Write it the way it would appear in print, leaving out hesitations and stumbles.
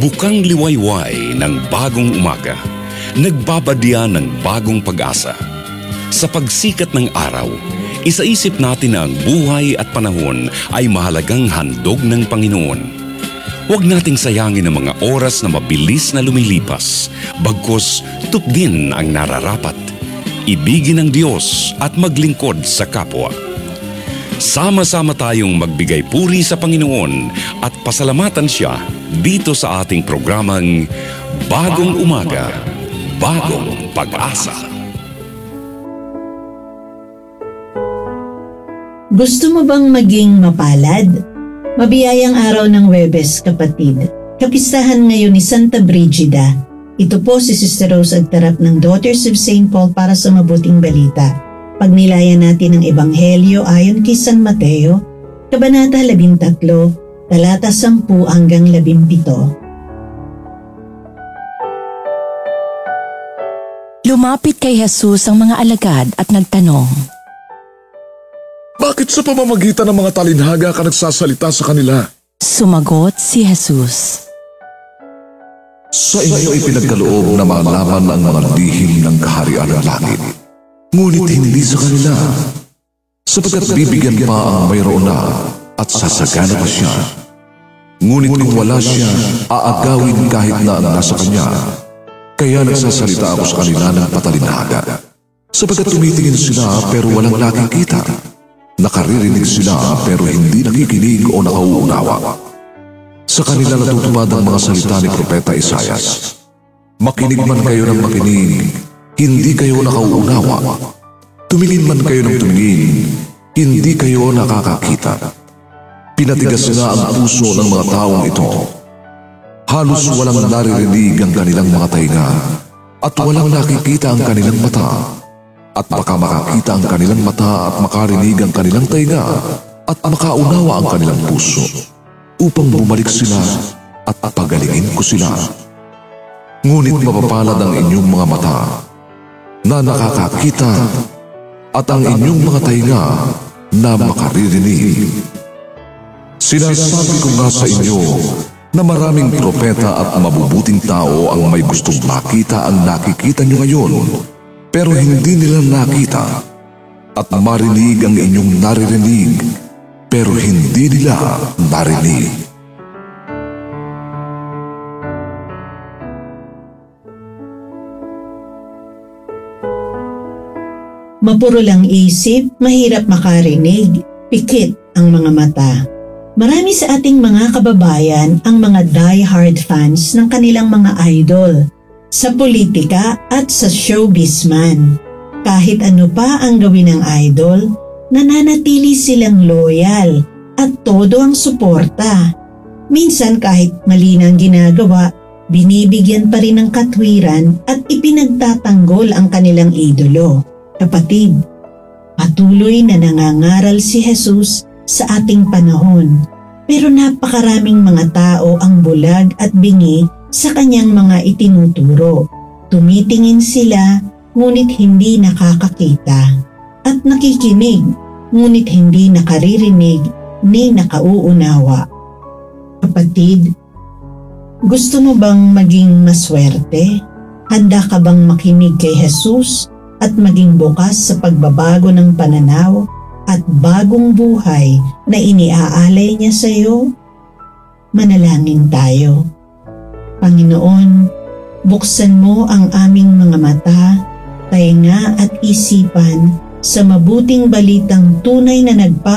Bukang liwayway ng bagong umaga, nagbabadya ng bagong pag-asa. Sa pagsikat ng araw, isaisip natin na ang buhay at panahon ay mahalagang handog ng Panginoon. Huwag nating sayangin ang mga oras na mabilis na lumilipas, bagkus tupdin ang nararapat. Ibigin ang Diyos at maglingkod sa kapwa. Sama-sama tayong magbigay puri sa Panginoon at pasalamatan Siya dito sa ating programang Bagong Umaga, Bagong Pag-asa. Gusto mo bang maging mapalad? Mabiyayang araw ng Huwebes, kapatid. Kapistahan ngayon ni Santa Brigida. Ito po si Sister Rose Agtarap ng Daughters of St. Paul para sa mabuting balita. Pagnilayan natin ang Ebanghelyo ayon kay San Mateo, Kabanata 13, talata 10 hanggang 17. Lumapit kay Jesus ang mga alagad at nagtanong, "Bakit sa pamamagitan ng mga talinhaga ka nagsasalita sa kanila?" Sumagot si Jesus, "Sa inyo ipinagkaloob na malaman ang mga lihim ng kaharian ng langit, ngunit hindi sa kanila, sapagkat bibigyan pa ang mayroon na at sasagana pa siya. Ngunit kung wala siya, aagawin kahit na ang nasa kanya. Kaya nagsasalita ako sa kanila ng patalinhaga, sapagkat tumitingin sila pero walang nakikita, nakaririnig sila pero hindi nakikinig o nakauunawa. Sa kanila natutupad ang mga salita ni Propeta Isaias. Makinig man kayo ng makinig, hindi kayo nakauunawa. Tumingin man kayo ng tumingin, hindi kayo nakakakita. Pinatigas na ang puso ng mga taong ito. Halos walang naririnig ang kanilang mga tainga, at walang nakikita ang kanilang mata. At baka makakita ang kanilang mata at makarinig ang kanilang tainga, at makaunawa ang kanilang puso, upang bumalik sila at pagalingin ko sila. Ngunit mapapalad ang inyong mga mata na nakakakita at ang inyong mga tainga na makaririnig. Sinasabi ko nga sa inyo na maraming propeta at mabubuting tao ang may gustong makita ang nakikita nyo ngayon, pero hindi nila nakita, at marinig ang inyong naririnig, pero hindi nila narinig." Mapuro lang isip, mahirap makarinig, pikit ang mga mata. Marami sa ating mga kababayan ang mga die-hard fans ng kanilang mga idol sa politika at sa showbiz man. Kahit ano pa ang gawin ng idol, nananatili silang loyal at todo ang suporta. Minsan kahit mali na ang ginagawa, binibigyan pa rin ng katwiran at ipinagtatanggol ang kanilang idolo. Kapatid, patuloy na nangangaral si Jesus sa ating panahon, pero napakaraming mga tao ang bulag at bingi sa kanyang mga itinuturo. Tumitingin sila ngunit hindi nakakakita, at nakikinig ngunit hindi nakaririnig ni nakauunawa. Kapatid, gusto mo bang maging maswerte? Handa ka bang makinig kay Jesus at maging bukas sa pagbabago ng pananaw at bagong buhay na iniaalay niya sa iyo? Manalangin tayo. Panginoon, buksan mo ang aming mga mata, tainga at isipan sa mabuting balitang tunay na